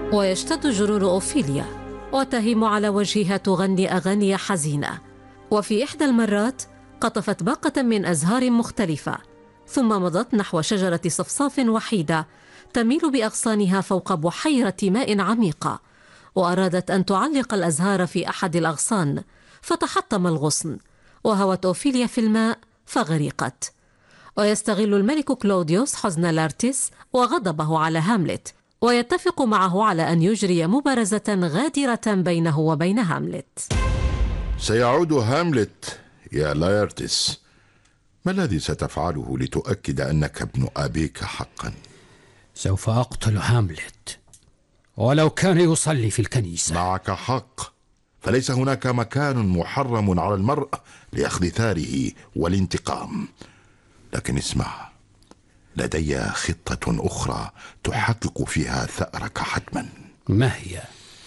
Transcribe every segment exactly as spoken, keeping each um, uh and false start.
ويشتد جرور أوفيليا وتهيم على وجهها تغني أغاني حزينة. وفي إحدى المرات قطفت باقة من أزهار مختلفة، ثم مضت نحو شجرة صفصاف وحيدة تميل بأغصانها فوق بحيرة ماء عميقة، وأرادت أن تعلق الأزهار في أحد الأغصان، فتحطم الغصن وهوت أوفيليا في الماء فغرقت. ويستغل الملك كلوديوس حزن لارتيس وغضبه على هاملت، ويتفق معه على أن يجري مبارزة غادرة بينه وبين هاملت. سيعود هاملت يا لارتيس. ما الذي ستفعله لتؤكد أنك ابن أبيك حقا؟ سوف أقتل هاملت ولو كان يصلي في الكنيسة. معك حق، فليس هناك مكان محرم على المرء لأخذ ثاره والانتقام. لكن اسمع، لدي خطة أخرى تحقق فيها ثأرك حتما. ما هي؟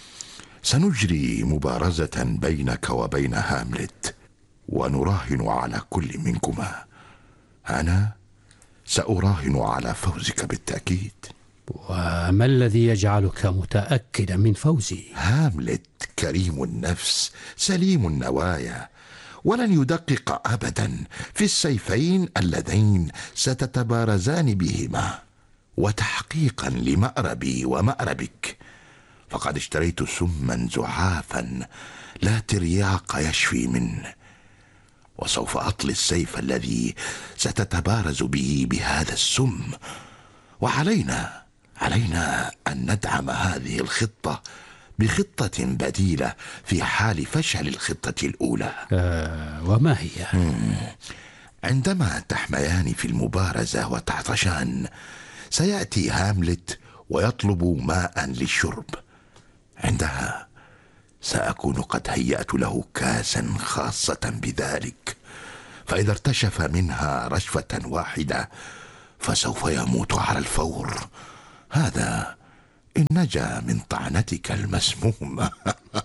سنجري مبارزة بينك وبين هاملت، ونراهن على كل منكما. أنا سأراهن على فوزك بالتأكيد. وما الذي يجعلك متأكدا من فوزي؟ هاملت كريم النفس سليم النوايا، ولن يدقق أبدا في السيفين اللذين ستتبارزان بهما. وتحقيقا لمأربي ومأربك، فقد اشتريت سما زعافا لا ترياق يشفي منه، وسوف أطلي السيف الذي ستتبارز به بهذا السم. وعلينا علينا أن ندعم هذه الخطة بخطة بديلة في حال فشل الخطة الأولى. آه وما هي؟ عندما تحميان في المبارزة وتعطشان، سيأتي هاملت ويطلب ماء للشرب. عندها سأكون قد هيأت له كاسا خاصة بذلك، فإذا ارتشف منها رشفة واحدة فسوف يموت على الفور. هذا إن نجا من طعنتك المسمومة.